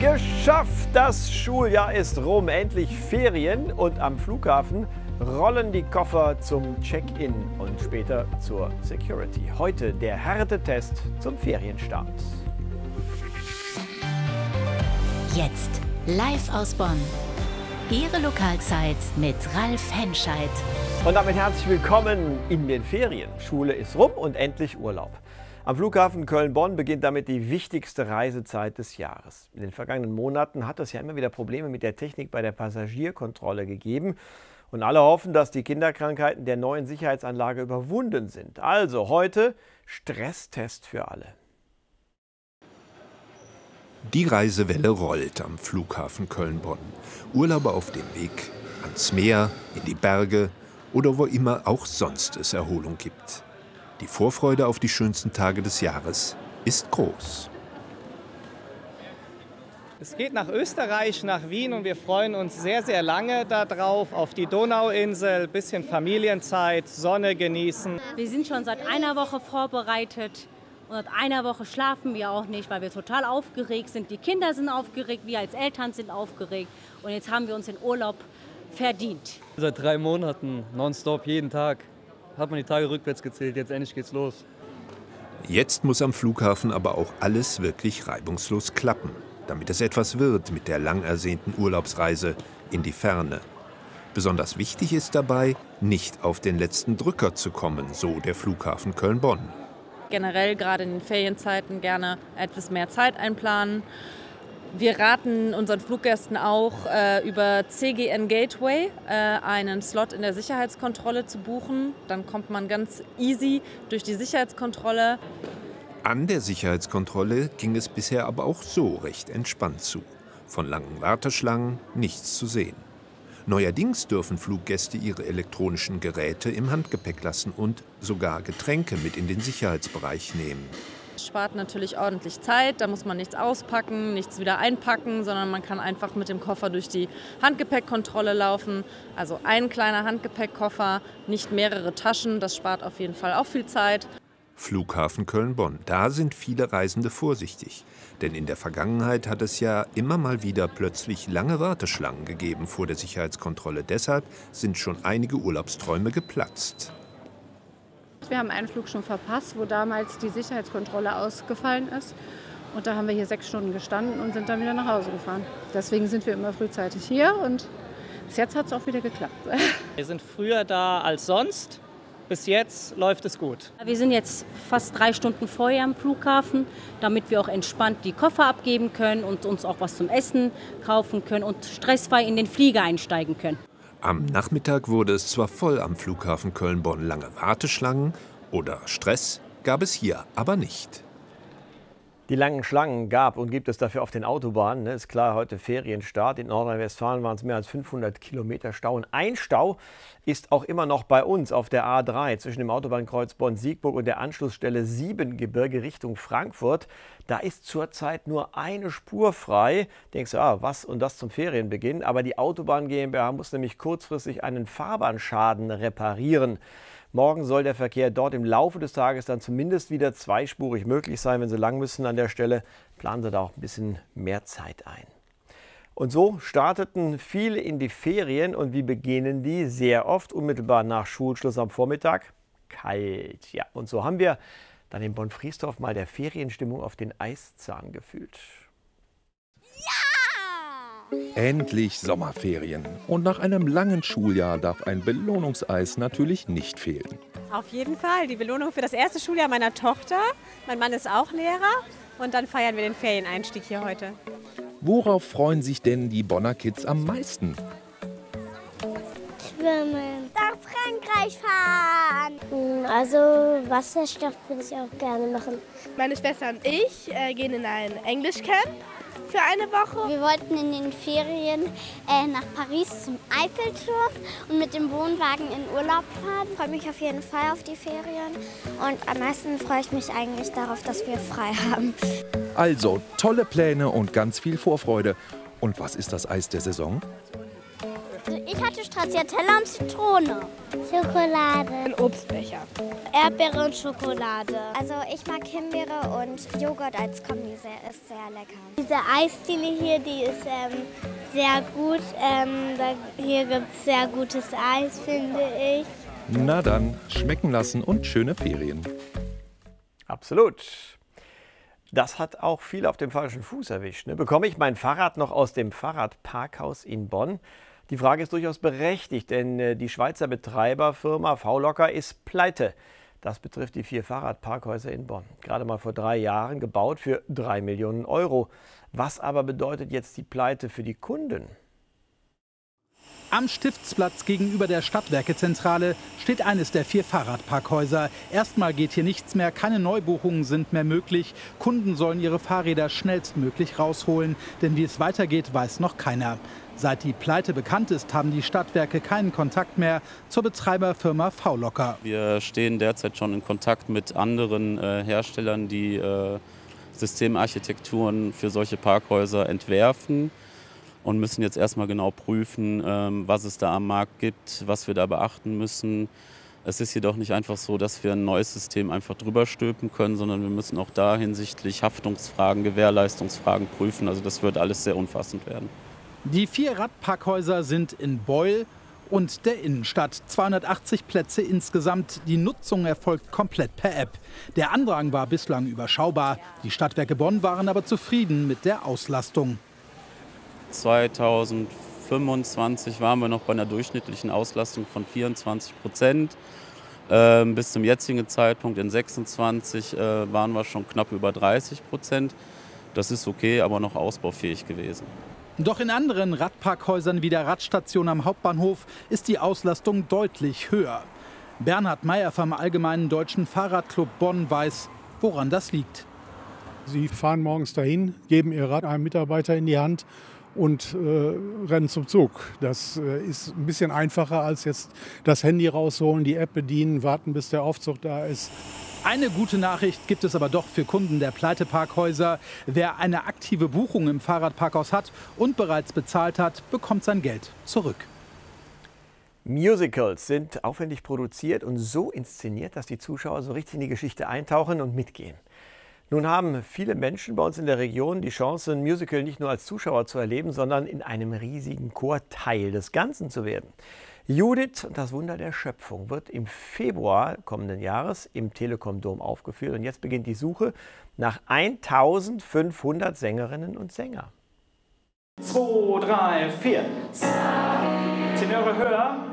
Geschafft! Das Schuljahr ist rum, endlich Ferien und am Flughafen rollen die Koffer zum Check-in und später zur Security. Heute der Härtetest zum Ferienstart. Jetzt live aus Bonn. Ihre Lokalzeit mit Ralf Henscheid. Und damit herzlich willkommen in den Ferien. Schule ist rum und endlich Urlaub. Am Flughafen Köln-Bonn beginnt damit die wichtigste Reisezeit des Jahres. In den vergangenen Monaten hat es ja immer wieder Probleme mit der Technik bei der Passagierkontrolle gegeben. Und alle hoffen, dass die Kinderkrankheiten der neuen Sicherheitsanlage überwunden sind. Also heute Stresstest für alle. Die Reisewelle rollt am Flughafen Köln-Bonn. Urlauber auf dem Weg ans Meer, in die Berge oder wo immer auch sonst es Erholung gibt. Die Vorfreude auf die schönsten Tage des Jahres ist groß. Es geht nach Österreich, nach Wien und wir freuen uns sehr, sehr lange darauf, auf die Donauinsel, bisschen Familienzeit, Sonne genießen. Wir sind schon seit einer Woche vorbereitet und seit einer Woche schlafen wir auch nicht, weil wir total aufgeregt sind. Die Kinder sind aufgeregt, wir als Eltern sind aufgeregt und jetzt haben wir uns den Urlaub verdient. Seit 3 Monaten, nonstop, jeden Tag, hat man die Tage rückwärts gezählt, jetzt endlich geht's los. Jetzt muss am Flughafen aber auch alles wirklich reibungslos klappen, damit es etwas wird mit der lang ersehnten Urlaubsreise in die Ferne. Besonders wichtig ist dabei, nicht auf den letzten Drücker zu kommen, so der Flughafen Köln-Bonn. Generell gerade in den Ferienzeiten gerne etwas mehr Zeit einplanen. Wir raten unseren Fluggästen auch, über CGN Gateway einen Slot in der Sicherheitskontrolle zu buchen. Dann kommt man ganz easy durch die Sicherheitskontrolle. An der Sicherheitskontrolle ging es bisher aber auch so recht entspannt zu. Von langen Warteschlangen nichts zu sehen. Neuerdings dürfen Fluggäste ihre elektronischen Geräte im Handgepäck lassen und sogar Getränke mit in den Sicherheitsbereich nehmen. Das spart natürlich ordentlich Zeit, da muss man nichts auspacken, nichts wieder einpacken, sondern man kann einfach mit dem Koffer durch die Handgepäckkontrolle laufen. Also ein kleiner Handgepäckkoffer, nicht mehrere Taschen, das spart auf jeden Fall auch viel Zeit. Flughafen Köln-Bonn, da sind viele Reisende vorsichtig. Denn in der Vergangenheit hat es ja immer mal wieder plötzlich lange Warteschlangen gegeben vor der Sicherheitskontrolle. Deshalb sind schon einige Urlaubsträume geplatzt. Wir haben einen Flug schon verpasst, wo damals die Sicherheitskontrolle ausgefallen ist. Und da haben wir hier 6 Stunden gestanden und sind dann wieder nach Hause gefahren. Deswegen sind wir immer frühzeitig hier und bis jetzt hat es auch wieder geklappt. Wir sind früher da als sonst. Bis jetzt läuft es gut. Wir sind jetzt fast 3 Stunden vorher am Flughafen, damit wir auch entspannt die Koffer abgeben können und uns auch was zum Essen kaufen können und stressfrei in den Flieger einsteigen können. Am Nachmittag wurde es zwar voll am Flughafen Köln-Bonn, lange Warteschlangen oder Stress gab es hier aber nicht. Die langen Schlangen gab und gibt es dafür auf den Autobahnen. Ist klar, heute Ferienstart. In Nordrhein-Westfalen waren es mehr als 500 Kilometer Stau. Und ein Stau ist auch immer noch bei uns auf der A3 zwischen dem Autobahnkreuz Bonn-Siegburg und der Anschlussstelle Siebengebirge Richtung Frankfurt. Da ist zurzeit nur eine Spur frei. Denkst du, was und das zum Ferienbeginn. Aber die Autobahn GmbH muss nämlich kurzfristig einen Fahrbahnschaden reparieren. Morgen soll der Verkehr dort im Laufe des Tages dann zumindest wieder zweispurig möglich sein. Wenn Sie lang müssen an der Stelle, planen Sie da auch ein bisschen mehr Zeit ein. Und so starteten viele in die Ferien. Und wie beginnen die? Sehr oft unmittelbar nach Schulschluss am Vormittag. Kalt. Ja, und so haben wir dann in Bonn-Friesdorf mal der Ferienstimmung auf den Eiszahn gefühlt. Endlich Sommerferien. Und nach einem langen Schuljahr darf ein Belohnungseis natürlich nicht fehlen. Auf jeden Fall. Die Belohnung für das erste Schuljahr meiner Tochter. Mein Mann ist auch Lehrer. Und dann feiern wir den Ferieneinstieg hier heute. Worauf freuen sich denn die Bonner Kids am meisten? Schwimmen. Nach Frankreich fahren. Also Wasserstoff würde ich auch gerne machen. Meine Schwester und ich gehen in ein Englischcamp für eine Woche. Wir wollten in den Ferien nach Paris zum Eiffelturm und mit dem Wohnwagen in Urlaub fahren. Ich freue mich auf jeden Fall auf die Ferien und am meisten freue ich mich eigentlich darauf, dass wir frei haben. Also tolle Pläne und ganz viel Vorfreude. Und was ist das Eis der Saison? Ich hatte Stracciatella und Zitrone. Schokolade. Ein Obstbecher. Erdbeere und Schokolade. Also ich mag Himbeere und Joghurt als Kombi, ist sehr lecker. Diese Eisdiele hier, die ist sehr gut. Hier gibt es sehr gutes Eis, finde ich. Na dann, schmecken lassen und schöne Ferien. Absolut. Das hat auch viel auf dem falschen Fuß erwischt. Ne? Bekomme ich mein Fahrrad noch aus dem Fahrradparkhaus in Bonn? Die Frage ist durchaus berechtigt, denn die Schweizer Betreiberfirma V-Locker ist pleite. Das betrifft die 4 Fahrradparkhäuser in Bonn. Gerade mal vor 3 Jahren gebaut für 3 Millionen Euro. Was aber bedeutet jetzt die Pleite für die Kunden? Am Stiftsplatz gegenüber der Stadtwerkezentrale steht eines der 4 Fahrradparkhäuser. Erstmal geht hier nichts mehr, keine Neubuchungen sind mehr möglich. Kunden sollen ihre Fahrräder schnellstmöglich rausholen, denn wie es weitergeht, weiß noch keiner. Seit die Pleite bekannt ist, haben die Stadtwerke keinen Kontakt mehr zur Betreiberfirma V-Locker. Wir stehen derzeit schon in Kontakt mit anderen Herstellern, die Systemarchitekturen für solche Parkhäuser entwerfen. Und müssen jetzt erstmal genau prüfen, was es da am Markt gibt, was wir da beachten müssen. Es ist jedoch nicht einfach so, dass wir ein neues System einfach drüber stülpen können, sondern wir müssen auch da hinsichtlich Haftungsfragen, Gewährleistungsfragen prüfen. Also das wird alles sehr umfassend werden. Die 4 Radparkhäuser sind in Beul und der Innenstadt. 280 Plätze insgesamt. Die Nutzung erfolgt komplett per App. Der Andrang war bislang überschaubar. Die Stadtwerke Bonn waren aber zufrieden mit der Auslastung. 2025 waren wir noch bei einer durchschnittlichen Auslastung von 24%. Bis zum jetzigen Zeitpunkt in 2026 waren wir schon knapp über 30%. Das ist okay, aber noch ausbaufähig gewesen. Doch in anderen Radparkhäusern wie der Radstation am Hauptbahnhof ist die Auslastung deutlich höher. Bernhard Meyer vom Allgemeinen Deutschen Fahrradclub Bonn weiß, woran das liegt. Sie fahren morgens dahin, geben ihr Rad einem Mitarbeiter in die Hand und rennen zum Zug. Das ist ein bisschen einfacher als jetzt das Handy rausholen, die App bedienen, warten, bis der Aufzug da ist. Eine gute Nachricht gibt es aber doch für Kunden der Pleiteparkhäuser. Wer eine aktive Buchung im Fahrradparkhaus hat und bereits bezahlt hat, bekommt sein Geld zurück. Musicals sind aufwendig produziert und so inszeniert, dass die Zuschauer so richtig in die Geschichte eintauchen und mitgehen. Nun haben viele Menschen bei uns in der Region die Chance, ein Musical nicht nur als Zuschauer zu erleben, sondern in einem riesigen Chor Teil des Ganzen zu werden. Judith und das Wunder der Schöpfung wird im Februar kommenden Jahres im Telekom-Dom aufgeführt. Und jetzt beginnt die Suche nach 1500 Sängerinnen und Sängern. 2, 3, 4. Tenöre höher.